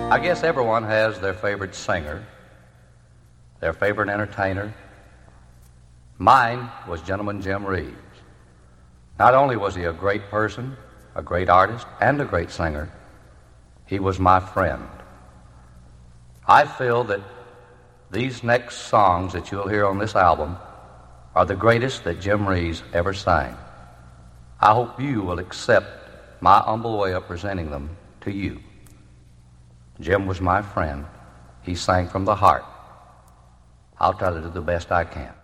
I guess everyone has their favorite singer, their favorite entertainer. Mine was Gentleman Jim Reeves. Not only was he a great person, a great artist, and a great singer, he was my friend. I feel that these next songs that you'll hear on this album are the greatest that Jim Reeves ever sang. I hope you will accept my humble way of presenting them to you. Jim was my friend. He sang from the heart. I'll try to do the best I can.